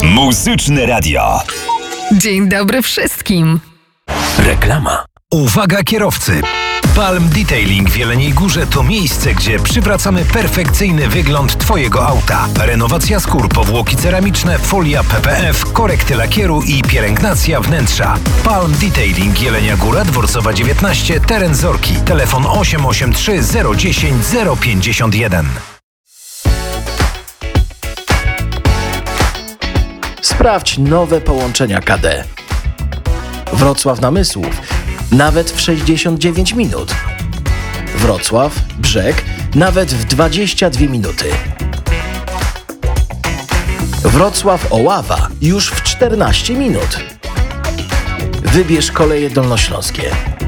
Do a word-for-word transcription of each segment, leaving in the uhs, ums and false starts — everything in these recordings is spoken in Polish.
Muzyczne Radio. Dzień dobry wszystkim. Reklama. Uwaga kierowcy! Palm Detailing w Jeleniej Górze to miejsce, gdzie przywracamy perfekcyjny wygląd Twojego auta. Renowacja skór, powłoki ceramiczne, folia P P F, korekty lakieru i pielęgnacja wnętrza. Palm Detailing Jelenia Góra, Dworcowa dziewiętnaście, teren Zorki. Telefon osiem osiem trzy zero dziesięć zero pięćdziesiąt jeden. Sprawdź nowe połączenia K D. Wrocław-Namysłów nawet w sześćdziesiąt dziewięć minut. Wrocław-Brzeg nawet w dwadzieścia dwie minuty. Wrocław-Oława już w czternaście minut. Wybierz Koleje Dolnośląskie.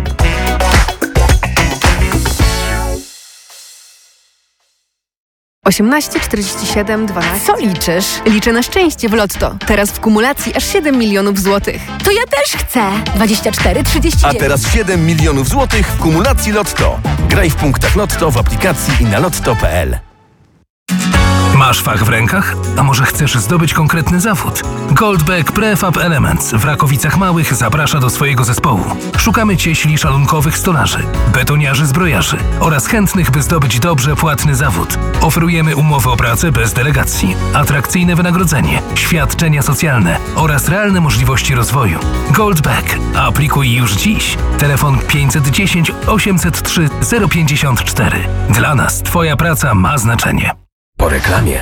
osiemnaście czterdzieści siedem dwanaście. Co liczysz? Liczę na szczęście w Lotto. Teraz w kumulacji aż siedem milionów złotych. To ja też chcę. dwadzieścia cztery trzydzieści dziewięć. A teraz siedem milionów złotych w kumulacji Lotto. Graj w punktach Lotto w aplikacji i na lotto kropka p l. Masz fach w rękach? A może chcesz zdobyć konkretny zawód? Goldbeck Prefab Elements w Rakowicach Małych zaprasza do swojego zespołu. Szukamy cieśli szalunkowych stolarzy, betoniarzy zbrojarzy oraz chętnych, by zdobyć dobrze płatny zawód. Oferujemy umowę o pracę bez delegacji, atrakcyjne wynagrodzenie, świadczenia socjalne oraz realne możliwości rozwoju. Goldbeck. Aplikuj już dziś. Telefon pięćset dziesięć osiemset trzy zero pięćdziesiąt cztery. Dla nas Twoja praca ma znaczenie. Po reklamie.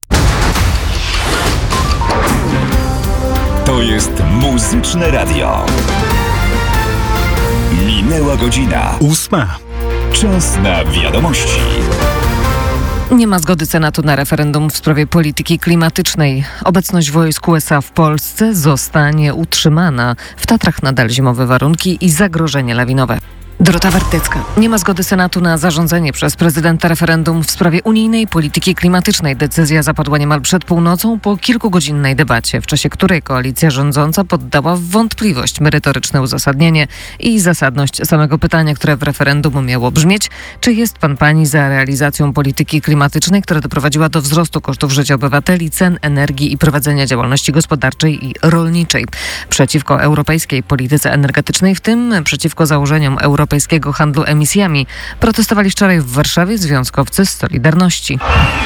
To jest Muzyczne Radio. Minęła godzina. Ósma. Czas na wiadomości. Nie ma zgody Senatu na referendum w sprawie polityki klimatycznej. Obecność wojsk U S A w Polsce zostanie utrzymana. W Tatrach nadal zimowe warunki i zagrożenie lawinowe. Dorota Wartecka. Nie ma zgody Senatu na zarządzenie przez prezydenta referendum w sprawie unijnej polityki klimatycznej. Decyzja zapadła niemal przed północą po kilkugodzinnej debacie, w czasie której koalicja rządząca poddała w wątpliwość merytoryczne uzasadnienie i zasadność samego pytania, które w referendum miało brzmieć: czy jest pan pani za realizacją polityki klimatycznej, która doprowadziła do wzrostu kosztów życia obywateli, cen energii i prowadzenia działalności gospodarczej i rolniczej? Przeciwko europejskiej polityce energetycznej, w tym przeciwko założeniom europejskiego Europejskiego handlu emisjami, protestowali wczoraj w Warszawie związkowcy z Solidarności.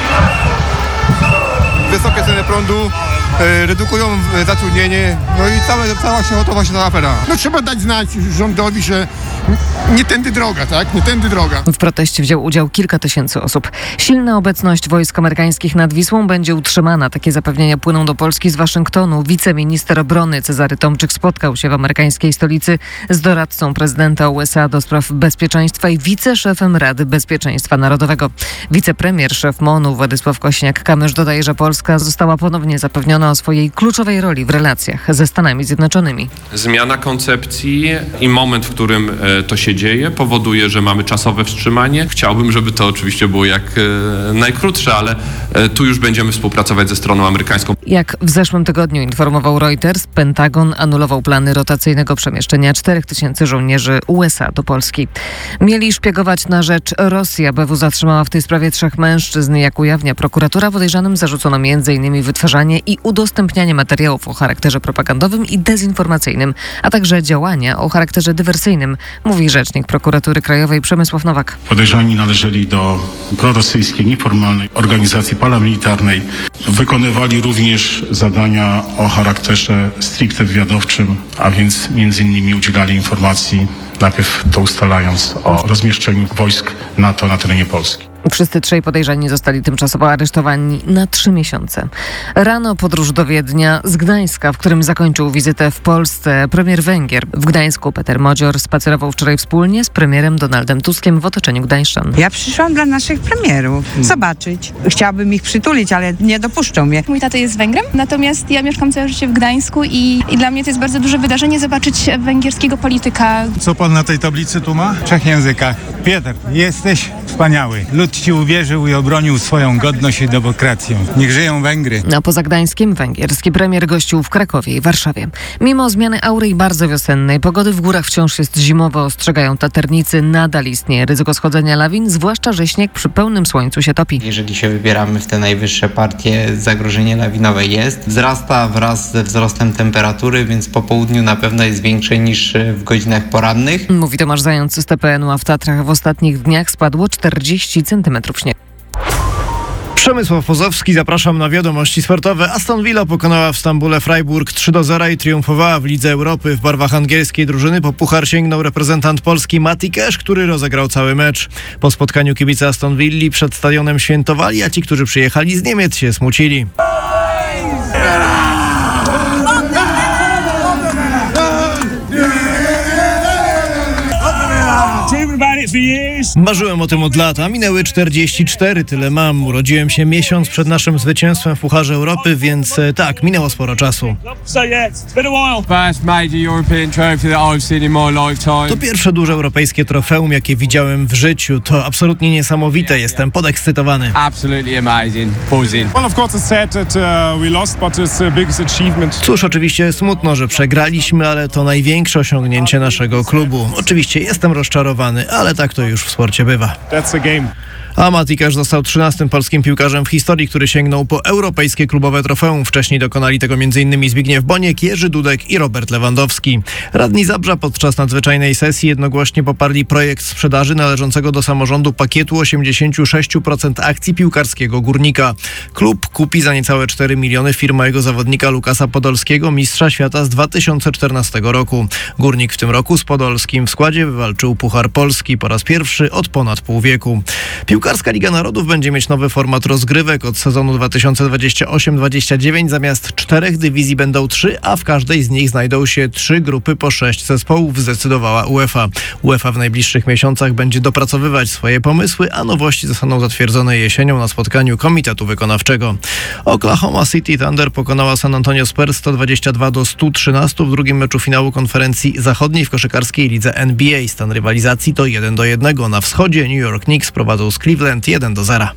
Wysokie ceny prądu e, redukują zatrudnienie, no i całe, cała się gotowa się ta afera. No trzeba dać znać rządowi, że nie tędy droga, tak? Nie tędy droga. W proteście wziął udział kilka tysięcy osób. Silna obecność wojsk amerykańskich nad Wisłą będzie utrzymana. Takie zapewnienia płyną do Polski z Waszyngtonu. Wiceminister obrony Cezary Tomczyk spotkał się w amerykańskiej stolicy z doradcą prezydenta U S A do spraw bezpieczeństwa i wiceszefem Rady Bezpieczeństwa Narodowego. Wicepremier, szef M O N-u Władysław Kośniak-Kamysz dodaje, że Polska została ponownie zapewniona o swojej kluczowej roli w relacjach ze Stanami Zjednoczonymi. Zmiana koncepcji i moment, w którym e, to się dzieje, powoduje, że mamy czasowe wstrzymanie. Chciałbym, żeby to oczywiście było jak e, najkrótsze, ale e, tu już będziemy współpracować ze stroną amerykańską. Jak w zeszłym tygodniu informował Reuters, Pentagon anulował plany rotacyjnego przemieszczenia czterech tysięcy żołnierzy U S A do Polski. Mieli szpiegować na rzecz Rosji. A B W zatrzymała w tej sprawie trzech mężczyzn. Jak ujawnia prokuratura, podejrzanym zarzucono między innymi wytwarzanie i udostępnianie materiałów o charakterze propagandowym i dezinformacyjnym, a także działania o charakterze dywersyjnym, mówi rzecznik prokuratury krajowej Przemysław Nowak. Podejrzani należeli do prorosyjskiej, nieformalnej organizacji paramilitarnej. Wykonywali również zadania o charakterze stricte wywiadowczym, a więc między innymi udzielali informacji, najpierw to ustalając, o rozmieszczeniu wojsk NATO na terenie Polski. Wszyscy trzej podejrzani zostali tymczasowo aresztowani na trzy miesiące. Rano podróż do Wiednia z Gdańska, w którym zakończył wizytę w Polsce premier Węgier. W Gdańsku Peter Modzior spacerował wczoraj wspólnie z premierem Donaldem Tuskiem w otoczeniu gdańszczan. Ja przyszłam dla naszych premierów zobaczyć. Chciałabym ich przytulić, ale nie dopuszczą mnie. Mój tato jest Węgrem, natomiast ja mieszkam całe życie w Gdańsku i, i dla mnie to jest bardzo duże wydarzenie zobaczyć węgierskiego polityka. Co pan na tej tablicy tu ma? W trzech językach. Pieter, jesteś wspaniały. Lud wreszcie uwierzył i obronił swoją godność i demokrację. Niech żyją Węgry. A poza Gdańskiem węgierski premier gościł w Krakowie i Warszawie. Mimo zmiany aury i bardzo wiosennej pogody w górach wciąż jest zimowo, ostrzegają taternicy. Nadal istnieje ryzyko schodzenia lawin, zwłaszcza że śnieg przy pełnym słońcu się topi. Jeżeli się wybieramy w te najwyższe partie, zagrożenie lawinowe jest. Wzrasta wraz ze wzrostem temperatury, więc po południu na pewno jest większe niż w godzinach porannych. Mówi Tomasz Zając z T P N u, a w Tatrach w ostatnich dniach spadło czterdzieści centymetrów śniegu. Przemysław Pozowski, zapraszam na wiadomości sportowe. Aston Villa pokonała w Stambule Freiburg trzy do zera i triumfowała w Lidze Europy. W barwach angielskiej drużyny po puchar sięgnął reprezentant Polski Mati Cash, który rozegrał cały mecz. Po spotkaniu kibice Aston Villi przed stadionem świętowali, a ci, którzy przyjechali z Niemiec, się smucili. Marzyłem o tym od lat, a minęły czterdzieści cztery, tyle mam. Urodziłem się miesiąc przed naszym zwycięstwem w Pucharze Europy, więc tak, minęło sporo czasu. To pierwsze duże europejskie trofeum, jakie widziałem w życiu. To absolutnie niesamowite, jestem podekscytowany. Cóż, oczywiście smutno, że przegraliśmy, ale to największe osiągnięcie naszego klubu. Oczywiście jestem rozczarowany, ale tak to już w sporcie bywa. A Mati Cash został trzynastym polskim piłkarzem w historii, który sięgnął po europejskie klubowe trofeum. Wcześniej dokonali tego m.in. Zbigniew Boniek, Jerzy Dudek i Robert Lewandowski. Radni Zabrza podczas nadzwyczajnej sesji jednogłośnie poparli projekt sprzedaży należącego do samorządu pakietu osiemdziesiąt sześć procent akcji piłkarskiego Górnika. Klub kupi za niecałe cztery miliony firmę jego zawodnika Lukasa Podolskiego, mistrza świata z dwa tysiące czternastego roku. Górnik w tym roku z Podolskim w składzie wywalczył Puchar Polski po raz pierwszy od ponad pół wieku. Piłkarska Liga Narodów będzie mieć nowy format rozgrywek. Od sezonu dwa tysiące dwudziestego ósmego dwudziestego dziewiątego zamiast czterech dywizji będą trzy, a w każdej z nich znajdą się trzy grupy po sześć zespołów, zdecydowała UEFA. UEFA w najbliższych miesiącach będzie dopracowywać swoje pomysły, a nowości zostaną zatwierdzone jesienią na spotkaniu Komitetu Wykonawczego. Oklahoma City Thunder pokonała San Antonio Spurs sto dwadzieścia dwa do stu trzynastu w drugim meczu finału konferencji zachodniej w koszykarskiej lidze N B A. Stan rywalizacji to jeden do jednego. Na wschodzie New York Knicks prowadzą z Cleveland jeden do zera.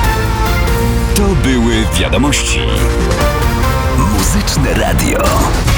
To były wiadomości. Muzyczne Radio.